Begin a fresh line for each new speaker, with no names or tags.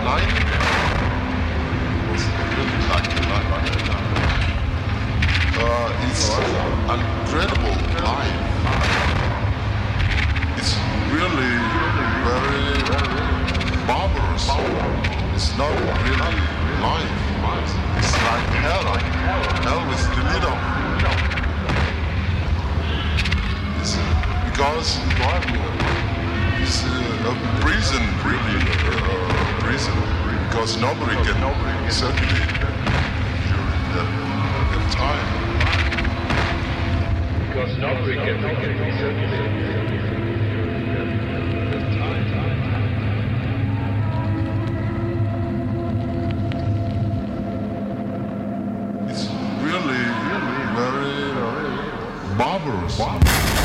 life was really like it's incredible life. It's really very barbarous. It's not really life. It's like hell. Hell with the middle. It's because it's a prison, really prison. Because nobody can circulate during that time.
Because nobody can circulate.